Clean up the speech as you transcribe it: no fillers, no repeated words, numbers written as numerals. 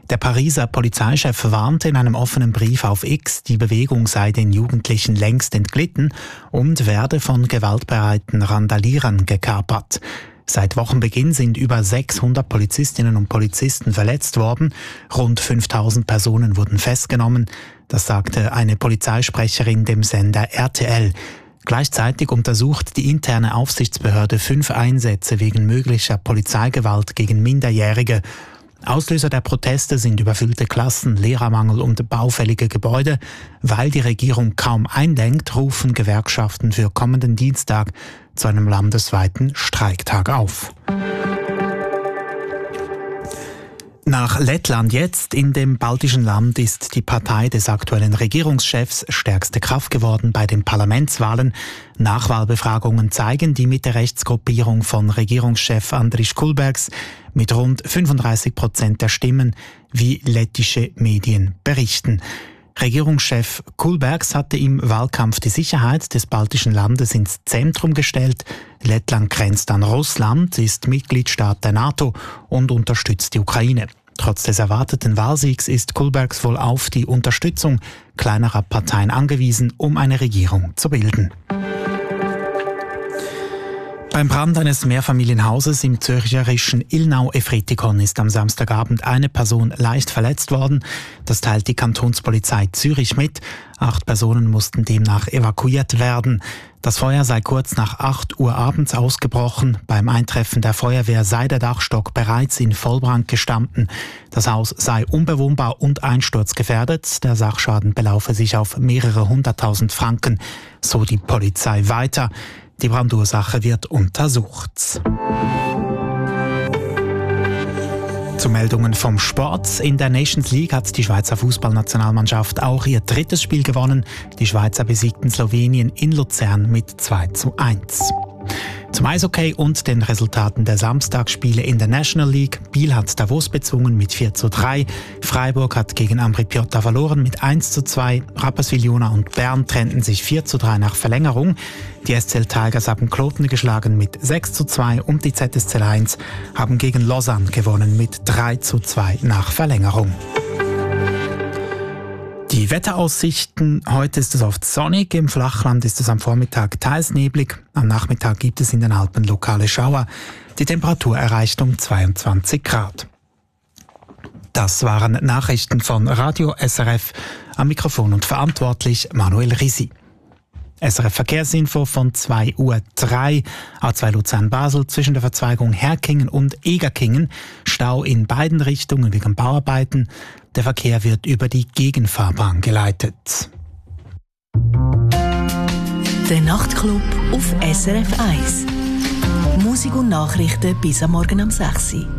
Der Pariser Polizeichef warnte in einem offenen Brief auf X, die Bewegung sei den Jugendlichen längst entglitten und werde von gewaltbereiten Randalierern gekapert. Seit Wochenbeginn sind über 600 Polizistinnen und Polizisten verletzt worden. Rund 5000 Personen wurden festgenommen. Das sagte eine Polizeisprecherin dem Sender RTL. Gleichzeitig untersucht die interne Aufsichtsbehörde 5 Einsätze wegen möglicher Polizeigewalt gegen Minderjährige. Auslöser der Proteste sind überfüllte Klassen, Lehrermangel und baufällige Gebäude. Weil die Regierung kaum einlenkt, rufen Gewerkschaften für kommenden Dienstag zu einem landesweiten Streiktag auf. Nach Lettland jetzt. In dem baltischen Land ist die Partei des aktuellen Regierungschefs stärkste Kraft geworden bei den Parlamentswahlen. Nachwahlbefragungen zeigen die Mitte-Rechtsgruppierung von Regierungschef Andris Kulbergs mit rund 35% der Stimmen, wie lettische Medien berichten. Regierungschef Kulbergs hatte im Wahlkampf die Sicherheit des baltischen Landes ins Zentrum gestellt. Lettland grenzt an Russland, ist Mitgliedstaat der NATO und unterstützt die Ukraine. Trotz des erwarteten Wahlsiegs ist Kulbergs wohl auf die Unterstützung kleinerer Parteien angewiesen, um eine Regierung zu bilden. Beim Brand eines Mehrfamilienhauses im zürcherischen Ilnau-Efretikon ist am Samstagabend eine Person leicht verletzt worden. Das teilt die Kantonspolizei Zürich mit. 8 Personen mussten demnach evakuiert werden. Das Feuer sei kurz nach 8 Uhr abends ausgebrochen. Beim Eintreffen der Feuerwehr sei der Dachstock bereits in Vollbrand gestanden. Das Haus sei unbewohnbar und einsturzgefährdet. Der Sachschaden belaufe sich auf mehrere 100.000 Franken, so die Polizei weiter. Die Brandursache wird untersucht. Zu Meldungen vom Sport. In der Nations League hat die Schweizer Fußballnationalmannschaft auch ihr 3. Spiel gewonnen. Die Schweizer besiegten Slowenien in Luzern mit 2:1. Zum Eishockey und den Resultaten der Samstagsspiele in der National League. Biel hat Davos bezwungen mit 4:3. Freiburg hat gegen Ambri Piotta verloren mit 1:2. Rapperswil-Jona und Bern trennten sich 4:3 nach Verlängerung. Die SCL Tigers haben Kloten geschlagen mit 6:2 und die ZSC 1 haben gegen Lausanne gewonnen mit 3:2 nach Verlängerung. Die Wetteraussichten: Heute ist es oft sonnig, im Flachland ist es am Vormittag teils neblig, am Nachmittag gibt es in den Alpen lokale Schauer. Die Temperatur erreicht um 22 Grad. Das waren Nachrichten von Radio SRF. Am Mikrofon und verantwortlich Manuel Risi. SRF Verkehrsinfo von 2:03 Uhr. A2 Luzern-Basel zwischen der Verzweigung Herkingen und Egerkingen. Stau in beiden Richtungen wegen Bauarbeiten. Der Verkehr wird über die Gegenfahrbahn geleitet. Der Nachtclub auf SRF 1. Musik und Nachrichten bis am Morgen um 6 Uhr.